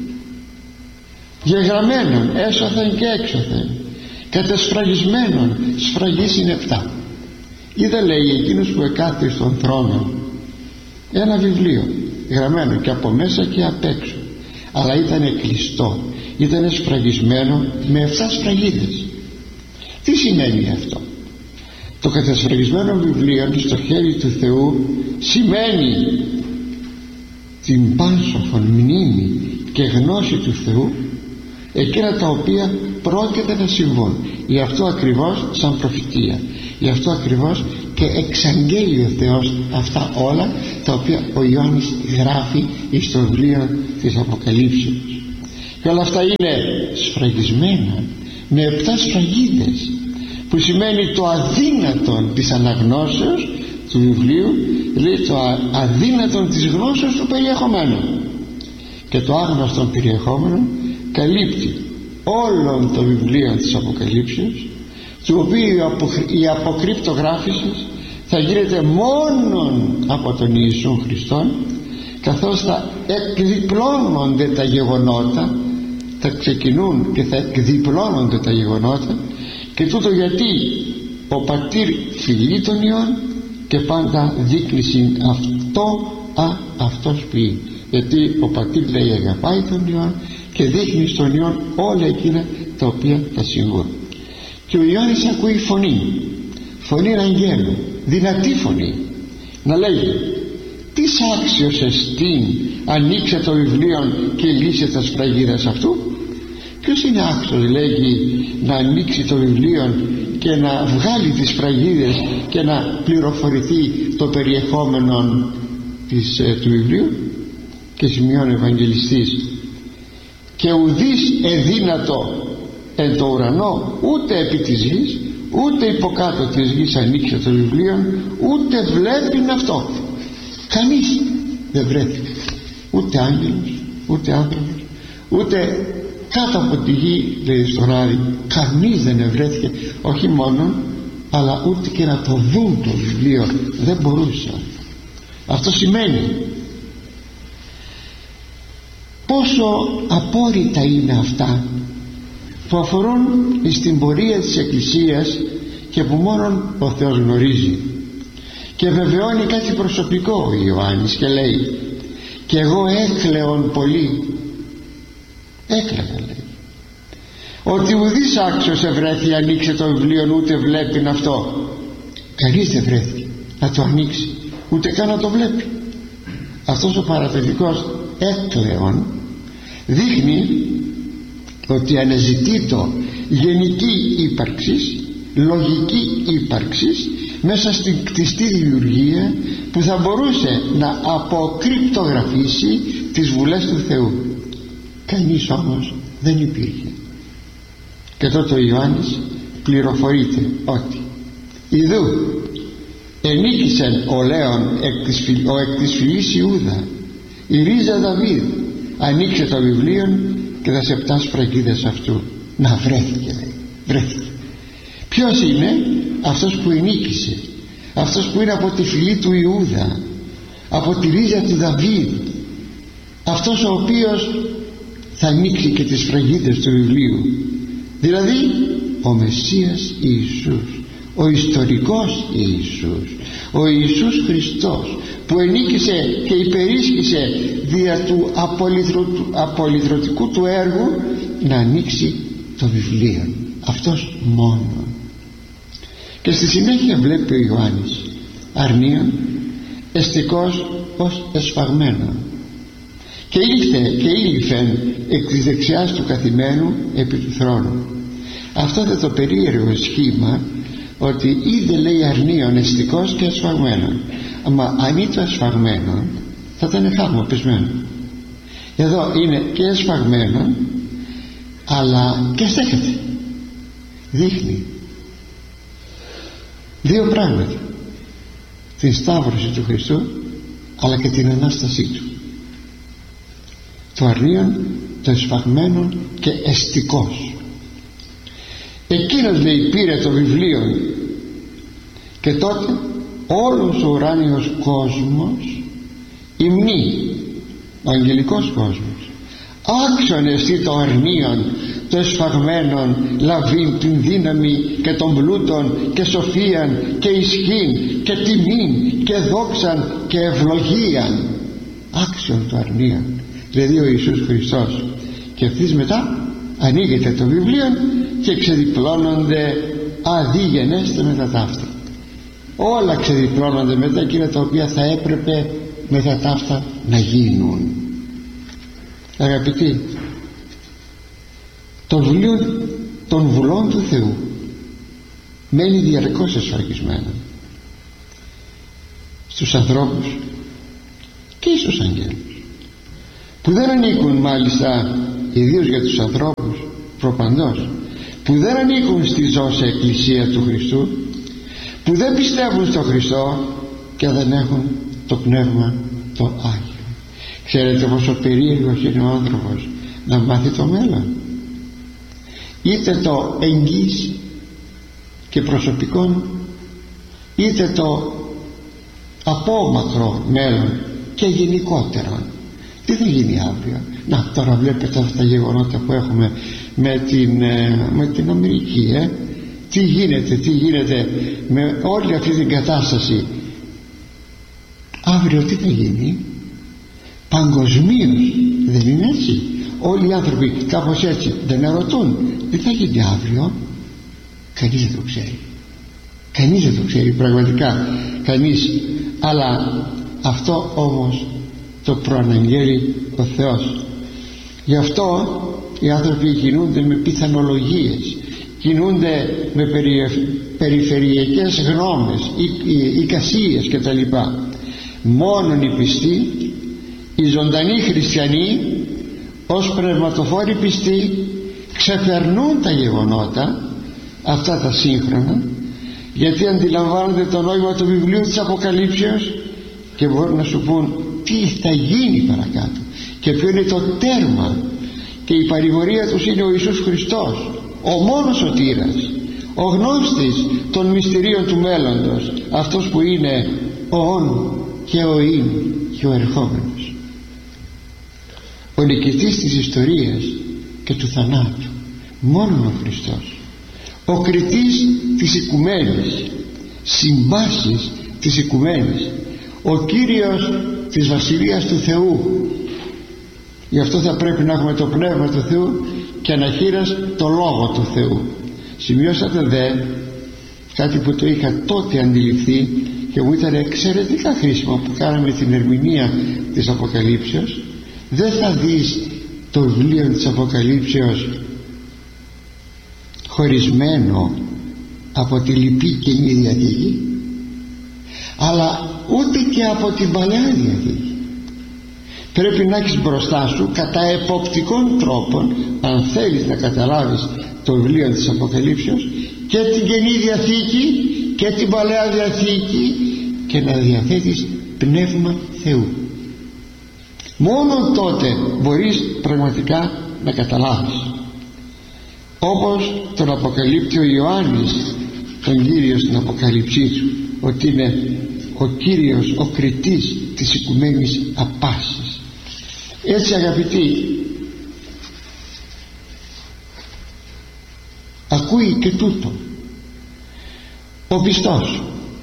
γεγραμμένων έσωθεν και έξωθεν, κατασφραγισμένων, σφραγής είναι 7. Είδα, λέει, εκείνος που εκάθεται στον θρόνο ένα βιβλίο γραμμένο και από μέσα και απ' έξω, αλλά ήταν κλειστό, ήταν σφραγισμένο με 7 σφραγίδες. Τι σημαίνει αυτό? Το κατασφραγισμένο βιβλίο στο χέρι του Θεού σημαίνει την πάσοφον μνήμη και γνώση του Θεού εκείνα τα οποία πρόκειται να συμβούν. Γι' αυτό ακριβώς σαν προφητεία, γι' αυτό ακριβώς και εξαγγέλει ο Θεός αυτά όλα τα οποία ο Ιωάννης γράφει στο βιβλίο της Αποκαλύψεως. Και όλα αυτά είναι σφραγισμένα με 7 σφραγίδες, που σημαίνει το αδύνατον της αναγνώσεως του βιβλίου, λέει το αδύνατον της γνώσεως του περιεχομένου, και το άγνωστον περιεχόμενο καλύπτει όλων των βιβλίων της Αποκαλύψεως, του οποίου η αποκρυπτογράφηση θα γίνεται μόνον από τον Ιησού Χριστόν, καθώς θα εκδιπλώνονται τα γεγονότα, θα ξεκινούν και θα εκδιπλώνονται τα γεγονότα, και τούτο γιατί ο πατήρ φιλεί τον Υιόν και πάντα δείχνει αυτός ποιεί, γιατί ο πατήρ λέει αγαπάει τον Υιόν και δείχνει στον Υιόν όλα εκείνα τα οποία θα συμβούν. Και ο Ιωάννης ακούει φωνή αγγέλου, δυνατή φωνή, να λέγει: «Τις άξιος εστίν ανοίξε το βιβλίο και λύσε τα σφραγίδας αυτού». Ποιος είναι άξιος, λέγει, να ανοίξει το βιβλίο και να βγάλει τις σφραγίδες και να πληροφορηθεί το περιεχόμενο του βιβλίου? Και σημειώνει ο Ευαγγελιστής: «Και ουδείς εδύνατο εν το ουρανό, ούτε επί της γης, ούτε υποκάτω της γης ανοίξε το βιβλίο, ούτε βλέπει αυτό». Κανείς δεν βρέθηκε, ούτε άγγελος, ούτε άνθρωπος, ούτε κάτω από τη γη, λέει στον Άρη, κανείς δεν βρέθηκε, όχι μόνο, αλλά ούτε και να το δουν το βιβλίο δεν μπορούσαν. Αυτό σημαίνει πόσο απόρριτα είναι αυτά που αφορούν στην πορεία της Εκκλησίας και που μόνον ο Θεός γνωρίζει. Και βεβαιώνει κάτι προσωπικό ο Ιωάννης και λέει: «Και εγώ έκλαιον πολύ». Έκλαιγα, λέει, ότι ουδής άξιος ευρέθη ανοίξει το βιβλίο, ούτε βλέπει αυτό. Κανείς δεν βρέθηκε να το ανοίξει, ούτε καν να το βλέπει. Αυτός ο παραπαιδικός έκλαιον δείχνει ότι αναζητεί το γενική ύπαρξης, λογική ύπαρξης μέσα στην κτιστή δημιουργία που θα μπορούσε να αποκρυπτογραφήσει τις βουλές του Θεού. Κανείς όμως δεν υπήρχε. Και τότε ο Ιωάννης πληροφορείται ότι «Ιδού ενίκησεν ο Λέων ο εκ της φυλής Ιούδα, η ρίζα Δαβίδ, ανοίξε το βιβλίο και τα 7 σφραγίδες αυτού». Να, βρέθηκε, λέει, βρέθηκε. Ποιος είναι? Αυτός που ενίκησε, αυτός που είναι από τη φυλή του Ιούδα, από τη ρίζα του Δαβίδ, αυτός ο οποίος θα ανοίξει και τις σφραγίδες του βιβλίου, δηλαδή ο Μεσσίας Ιησούς, ο ιστορικός Ιησούς, ο Ιησούς Χριστός, που ενίκησε και υπερίσχυσε δια του απολυτρωτικού του έργου να ανοίξει το βιβλίο, αυτός μόνο. Και στη συνέχεια βλέπει ο Ιωάννης αρνίον εστικός ως εσφαγμένο, και ήλθεν εκ της δεξιάς του καθημένου επί του θρόνου. Αυτό είναι το περίεργο σχήμα, ότι είδε, λέει, αρνίον εστικός και εσφαγμένο. Μα αν ήταν εσφαγμένο θα ήταν χαμοπισμένο. Εδώ είναι και εσφαγμένο αλλά και στέκεται. Δείχνει 2 πράγματα: την σταύρωση του Χριστού αλλά και την Ανάστασή του. Το αρνίον, το εσφαγμένο και εστικός. Εκείνος, λέει, πήρε το βιβλίο και τότε όλος ο ουράνιος κόσμος υμνεί, ο αγγελικός κόσμος, άξιον εστί το αρνίον, το εσφαγμένον, λαβήν την δύναμη και τον πλούτον και σοφίαν και ισχύν και τιμήν και δόξαν και ευλογίαν. Άξιον το αρνίον, δηλαδή ο Ιησούς Χριστός. Και ευθύς μετά ανοίγεται το βιβλίο και ξεδιπλώνονται αδίγενέστε μετά τα αυτά. Όλα ξεδιπλώνονται μετά εκείνα τα οποία θα έπρεπε μετά τα αυτά να γίνουν. Αγαπητοί, των βουλών του Θεού μένει διαρκώς εσφραγισμένο στους ανθρώπους και στους αγγέλους, που δεν ανήκουν, μάλιστα ιδίως για τους ανθρώπους προπαντός, που δεν ανήκουν στη ζώσα εκκλησία του Χριστού, που δεν πιστεύουν στο Χριστό και δεν έχουν το Πνεύμα το Άγιο. Ξέρετε πόσο περίεργος είναι ο άνθρωπος να μάθει το μέλλον, είτε το εγγύς και προσωπικό, είτε το απόμακρο μέλλον και γενικότερο. Τι θα γίνει αύριο? Να, τώρα βλέπετε αυτά τα γεγονότα που έχουμε με την Αμερική, τι γίνεται με όλη αυτή την κατάσταση. Αύριο τι θα γίνει? Παγκοσμίως δεν είναι έτσι? Όλοι οι άνθρωποι κάπως έτσι δεν ερωτούν τι θα γίνει αύριο? Κανείς δεν το ξέρει. Κανείς δεν το ξέρει, πραγματικά κανείς. Αλλά αυτό όμως το προαναγγέλει ο Θεός. Γι' αυτό οι άνθρωποι κινούνται με πιθανολογίες, κινούνται με περιφερειακές γνώμες, εικασίες κτλ. Μόνον οι πιστοί, οι ζωντανοί χριστιανοί ως πνευματοφόροι πιστοί ξεπερνούν τα γεγονότα αυτά τα σύγχρονα, γιατί αντιλαμβάνονται το νόημα του βιβλίου της Αποκαλύψεως και μπορούν να σου πούν τι θα γίνει παρακάτω και ποιο είναι το τέρμα, και η παρηγορία τους είναι ο Ιησούς Χριστός, ο μόνος σωτήρας, ο γνώστης των μυστηρίων του μέλλοντος, αυτός που είναι ο ον και ο ειν και ο ερχόμενος, ο νικητής της ιστορίας και του θανάτου, μόνον ο Χριστός, ο κριτής της οικουμένης, συμβάσεις της οικουμένης, ο Κύριος της Βασιλείας του Θεού. Γι' αυτό θα πρέπει να έχουμε το Πνεύμα του Θεού και αναχείρας το Λόγο του Θεού. Σημειώσατε δε κάτι που το είχα τότε αντιληφθεί και μου ήταν εξαιρετικά χρήσιμο, που κάναμε την ερμηνεία της Αποκαλύψεως. Δεν θα δεις το βιβλίο της Αποκαλύψεως χωρισμένο από τη Λυπή Καινή Διαθήκη, αλλά ούτε και από την Παλαιά Διαθήκη. Πρέπει να έχεις μπροστά σου κατά εποπτικών τρόπων, αν θέλεις να καταλάβεις το βιβλίο της Αποκαλύψεως, και την Καινή Διαθήκη και την Παλαιά Διαθήκη, και να διαθέτεις Πνεύμα Θεού. Μόνο τότε μπορείς πραγματικά να καταλάβεις, όπως τον αποκαλύπτει ο Ιωάννης τον Κύριο στην Αποκαλύψή του, ότι είναι ο Κύριος ο κριτής της οικουμένης απάσης. Έτσι, αγαπητοί, ακούει και τούτο ο πιστός.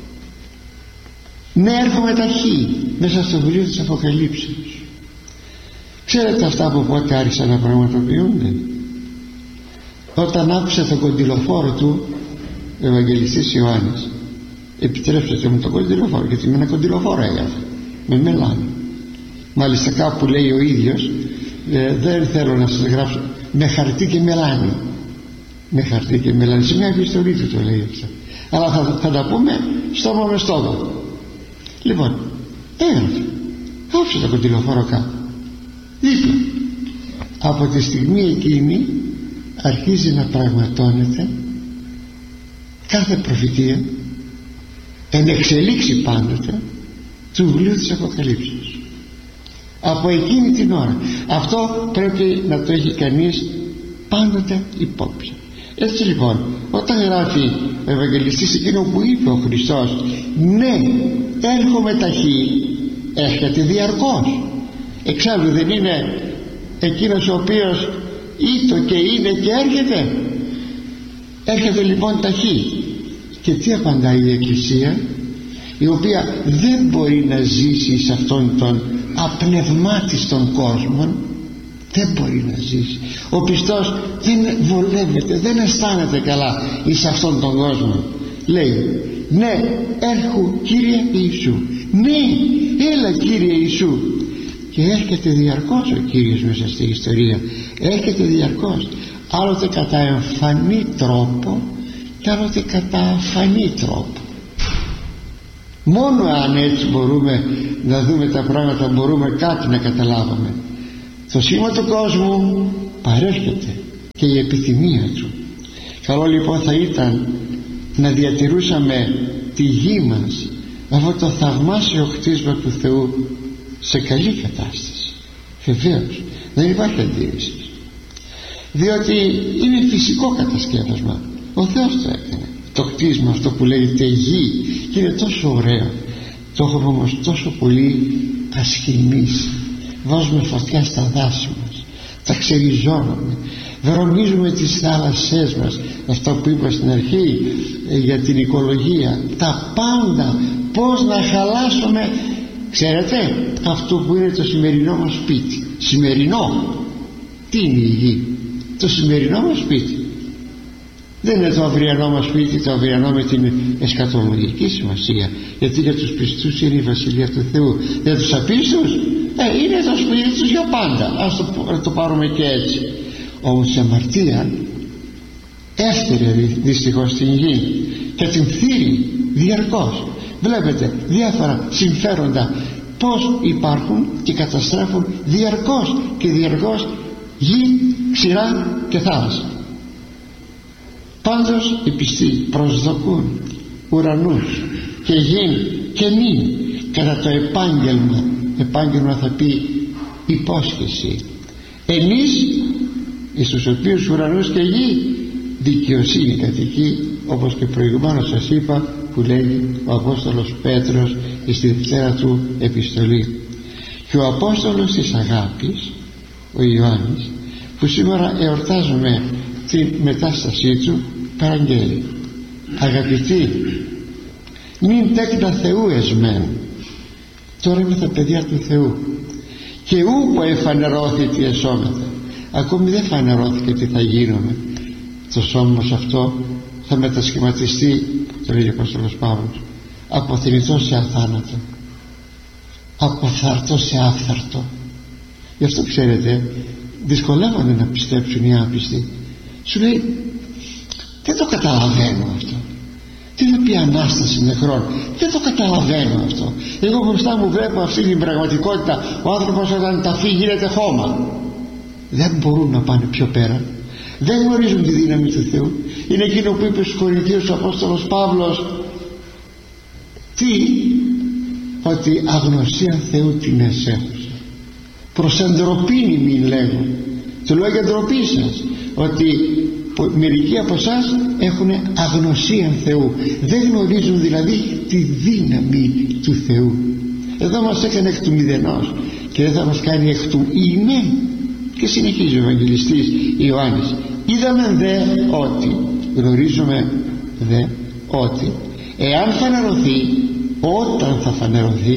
Ναι, έρχομαι ταχύ μέσα στο βιβλίο της Αποκαλύψεως. Ξέρετε αυτά από πότε άρχισαν να πραγματοποιούνται? Όταν άκουσε τον κοντιλοφόρο του ο Ευαγγελιστής Ιωάννης. Επιτρέψτε μου τον κοντιλοφόρο, γιατί με ένα κοντιλοφόρο έγραφε με μελάνι. Μάλιστα κάπου λέει ο ίδιος, δεν θέλω να σας γράψω, με χαρτί και μελάνι. Με χαρτί και μελάνι, σε μια επιστολή του το λέει αυτό, αλλά θα τα πούμε στόμα με στόμα. Λοιπόν, έγραφε, άφησε το κοντιλοφόρο κάπου δίπλα. Από τη στιγμή εκείνη αρχίζει να πραγματώνεται κάθε προφητεία εν εξελίξει πάντοτε του βιβλίου της Αποκαλύψεως. Από εκείνη την ώρα αυτό πρέπει να το έχει κανείς πάντοτε υπόψη. Έτσι λοιπόν, όταν γράφει ο Ευαγγελιστής εκείνο που είπε ο Χριστός, ναι, έρχομαι ταχύ, έρχεται διαρκώς. Εξάλλου δεν είναι εκείνος ο οποίος ήτο και είναι και έρχεται? Έρχεται λοιπόν ταχύ. Και τι απαντάει η Εκκλησία, η οποία δεν μπορεί να ζήσει σε αυτόν τον απνευμάτιστον κόσμο? Δεν μπορεί να ζήσει. Ο πιστός δεν βολεύεται, δεν αισθάνεται καλά εις αυτόν τον κόσμο. Λέει, ναι, έρχου Κύριε Ιησού, ναι, έλα Κύριε Ιησού. Και έρχεται διαρκώς ο Κύριος μέσα στη ιστορία, έρχεται διαρκώς. άλλοτε κατά εμφανή τρόπο και άλλοτε κατά αφανή τρόπο. Μόνο αν έτσι μπορούμε να δούμε τα πράγματα, μπορούμε κάτι να καταλάβουμε. Το σχήμα του κόσμου παρέρχεται και η επιθυμία του. Καλό λοιπόν θα ήταν να διατηρούσαμε τη γη μας, αυτό το θαυμάσιο κτίσμα του Θεού, σε καλή κατάσταση. Βεβαίως δεν υπάρχει αντίρρηση, διότι είναι φυσικό κατασκεύασμα. Ο Θεός το έκανε το κτίσμα αυτό που λέγεται γη και είναι τόσο ωραίο. Το έχουμε όμως τόσο πολύ ασχημίσει. Βάζουμε φωτιά στα δάση μας, τα ξεριζώνουμε, βρωμίζουμε τις θάλασσές μας, αυτό που είπα στην αρχή για την οικολογία, τα πάντα. Πώς να χαλάσουμε, ξέρετε, αυτό που είναι το σημερινό μας σπίτι. Σημερινό, τι είναι η γη? Το σημερινό μας σπίτι δεν είναι το αυριανό μας σπίτι, το αυριανό με την εσκατολογική σημασία, γιατί για τους πιστούς είναι η Βασιλεία του Θεού. Για τους απίστους είναι το σπίτι τους για πάντα. Ας το πάρουμε και έτσι. Όμως η αμαρτία έφτιαξε δυστυχώς την γη και την θύρει διαρκώς. Βλέπετε διάφορα συμφέροντα πως υπάρχουν και καταστρέφουν διαρκώς και διαρκώς γη, ξηρά και θάλασσα. Πάντως οι πιστοί προσδοκούν ουρανούς και γη και νη κατά το επάγγελμα. Επάγγελμα θα πει υπόσχεση. Εμείς εις τους οποίους ουρανούς και γη δικαιοσύνη κατοικεί, όπως και προηγουμένως σας είπα, που λέγει ο Απόστολος Πέτρος στη δευτέρα του επιστολή. Και ο Απόστολος της αγάπης, ο Ιωάννης, που σήμερα εορτάζουμε την μετάστασή του, παραγγέλει: αγαπητοί, μην τέκνα Θεού εσμέν. Τώρα είμαι τα παιδιά του Θεού και ούπο εφανερώθη τι εσώμεθα. Ακόμη δεν φανερώθηκε τι θα γίνουμε. Το σώμα μας αυτό θα μετασχηματιστεί, το λέει ο Απόστολος Παύλος, από θνητό σε αθάνατο, από φθαρτό σε άφθαρτο. Γι' αυτό ξέρετε δυσκολεύονται να πιστέψουν οι άπιστοι. Σου λέει δεν το καταλαβαίνω αυτό. Τι θα πει Ανάσταση νεκρών? Δεν το καταλαβαίνω αυτό. Εγώ μπροστά μου βλέπω αυτή την πραγματικότητα. Ο άνθρωπος όταν ταφεί γίνεται χώμα. Δεν μπορούν να πάνε πιο πέρα. Δεν γνωρίζουν τη δύναμη του Θεού. Είναι εκείνο που είπε στους Κορινθίους ο Απόστολος Παύλος, τι? Ότι αγνωσία Θεού την εσέχουσα, προς εντροπήν μην λέγω. Το λέω για ντροπή σας, ότι μερικοί από εσάς έχουν αγνωσία Θεού, δεν γνωρίζουν δηλαδή τη δύναμη του Θεού. Εδώ μας έκανε εκ του μηδενός και δεν θα μας κάνει εκ του είμαι. Και συνεχίζει ο Ευαγγελιστής Ιωάννης: είδαμε δε ότι, γνωρίζουμε δε ότι, εάν φανερωθεί, όταν θα φανερωθεί,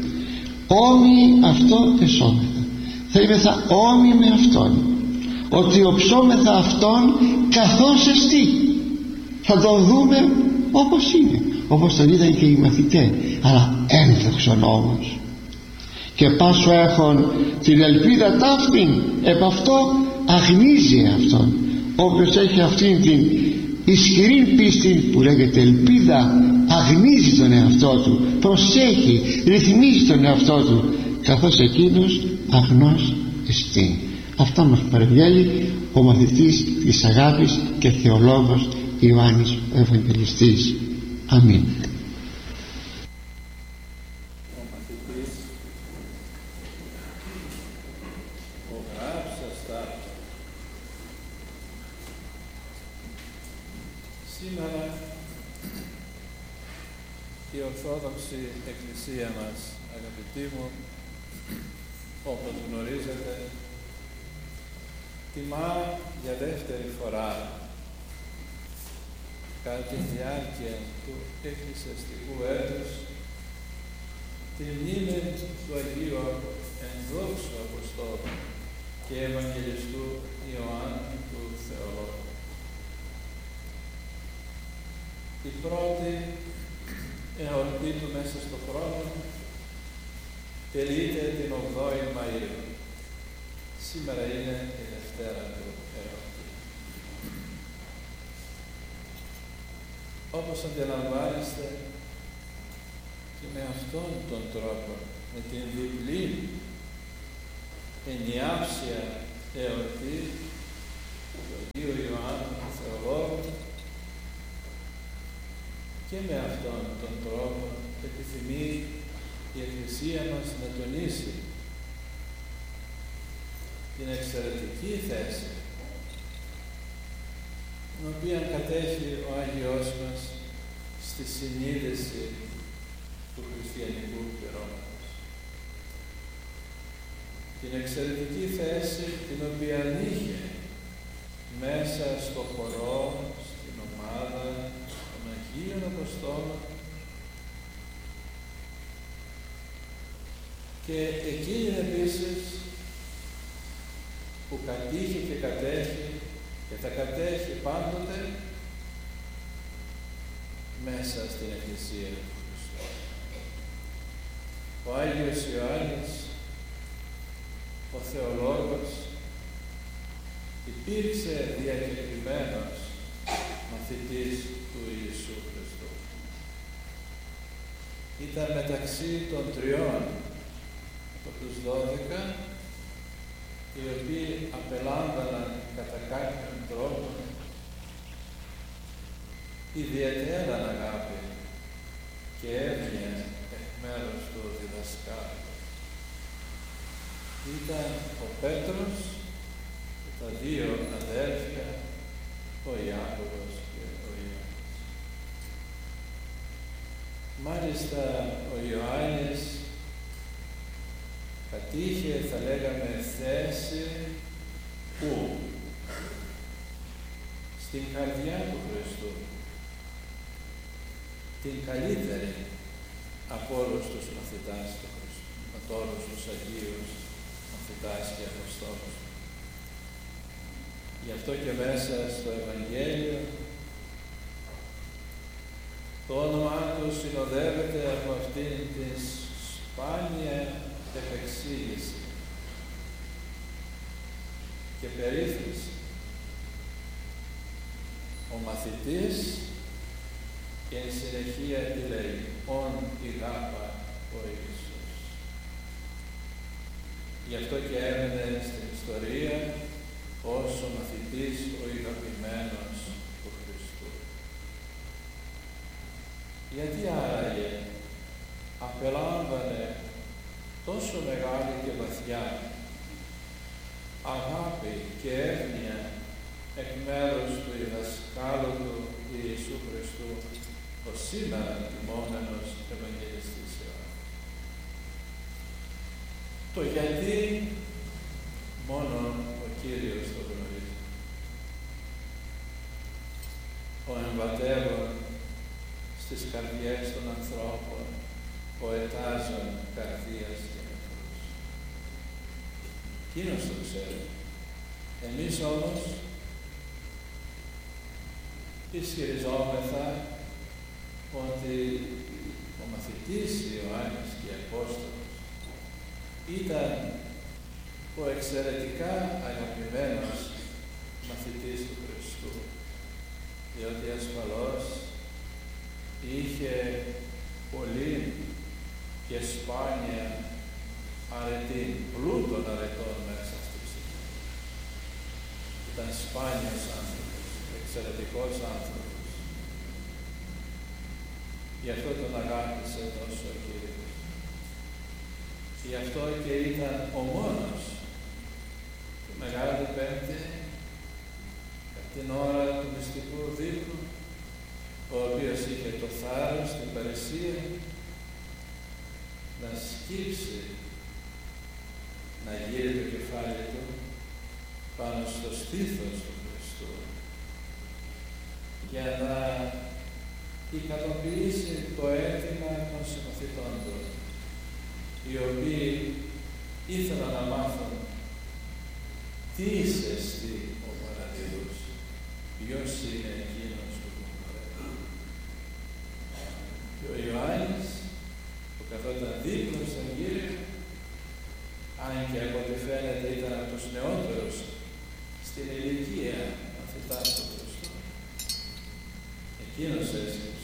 όμοι αυτό εσώμεθα, θα είμεθα όμοι με αυτόν, ότι οψόμεθα αυτόν καθώς εστί. Θα τον δούμε όπως είναι, όπως τον είδαν και οι μαθητές, αλλά ένδοξον όμως. Και πάσο έχων την ελπίδα ταύτην, επ' αυτό αγνίζει αυτόν. Όποιος έχει αυτήν την ισχυρή πίστη που λέγεται ελπίδα, αγνίζει τον εαυτό του, προσέχει, ρυθμίζει τον εαυτό του, καθώς εκείνος αγνός εστί. Αυτά μας παρεμβαίνει ο μαθητής της αγάπης και θεολόγος Ιωάννης ο Ευαγγελιστής. Αμήν. Σήμερα η Ορθόδοξη Εκκλησία μας, αγαπητοί μου, όπως γνωρίζετε, τιμά για δεύτερη φορά κατά τη διάρκεια του εκκλησιαστικού έτους τη μνήμη του Αγίου Ενδόξου Αποστόλου και Ευαγγελιστού Ιωάννου του Θεολόγου. Η πρώτη εορτή του μέσα στον χρόνο τελείται την 8η Μαΐου. Σήμερα είναι η Δευτέρα του εορτή. όπως αντιλαμβάνεστε, και με αυτόν τον τρόπο, με την διπλή ενιάψια εορτή του Αγίου Ιωάννου του Θεολόγου, και με αυτόν τον τρόπο επιθυμεί η Εκκλησία μας να τονίσει την εξαιρετική θέση την οποία κατέχει ο Άγιος μας στη συνείδηση του χριστιανικού πληρώματος. Την εξαιρετική θέση την οποία είχε μέσα στο χορό, στην ομάδα των Αγίων Αποστόλων, και εκείνη επίσης που κατήχε και κατέχει και θα κατέχει πάντοτε μέσα στην Εκκλησία του Χριστού. Ο Άγιος Ιωάννης, ο Θεολόγος, υπήρξε διακεκριμένος μαθητής του Ιησού Χριστού. Ήταν μεταξύ των τριών από τους 12, οι οποίοι απελάμβαναν κατά κάποιον τρόπο ιδιαίτερα αγάπη και έμεινε εκ μέρους του διδασκάλου. Ήταν ο Πέτρος και τα δύο αδέρφια, ο Ιάκωβος και ο Ιωάννης. Μάλιστα ο Ιωάννης κατήχε, θα λέγαμε, θέση που στην καρδιά του Χριστού, την καλύτερη από όλους τους μαθητάς του Χριστού, από όλους τους Αγίους μαθητάς και Αποστόλους. Γι' αυτό και μέσα στο Ευαγγέλιο το όνομά του συνοδεύεται από αυτήν την σπάνια επεξήγηση και περίφραση. Ο μαθητής, και εν συνεχεία τι λέει, «Ον ηγάπα ο Ιησούς». Γι' αυτό και έμενε στην ιστορία ως ο μαθητής, ο ηγαπημένος του Χριστού. Γιατί άραγε απελάμβανε τόσο μεγάλη και βαθιά αγάπη και εύνοια εκ μέρους του διδασκάλου του Ιησού Χριστού, ο σήμερα τιμόμενος Ευαγγελιστής Ιωάννης. Το γιατί μόνο ο Κύριος το γνωρίζει. Ο εμβατεύων στις καρδιές των ανθρώπων, ο ετάζων καρδίας και νεφρούς. Εκείνος το ξέρει. Εμείς όμως ισχυριζόμεθα ότι ο μαθητής Ιωάννης και Απόστολος ήταν ο εξαιρετικά αγαπημένος μαθητής του Χριστού, διότι ασφαλώς είχε πολύ και σπάνια αρετή, πλούτων αρετών μέσα στη ψυχή. Ήταν σπάνιος άνθρωπος, εξαιρετικός άνθρωπος. Γι' αυτό τον αγάπησε τόσο ο Κύριος. Γι' αυτό και ήταν ο μόνος του Μεγάλη Πέμπτη, από την ώρα του μυστικού δείπνου, ο οποίος είχε το θάρρος, την παρησία να σκύψει, να γύρει το κεφάλι του πάνω στο στήθος του Χριστού για να ικανοποιήσει το αίτημα των συμμαθητών του, οι οποίοι ήθελαν να μάθουν τι είσαι εσύ ο παραδείγος, ποιος είναι εκείνος που τον παραδείγει. Και ο Ιωάννης, που καθόταν δίπλα στον Κύριο, αν και από ό,τι φαίνεται ήταν από τους νεότερους στην ηλικία μαθητάς του Χριστού, εκείνος έσκυψε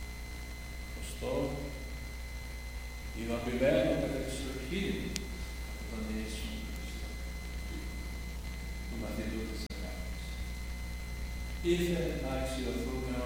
ήθελε να αξιοθούμε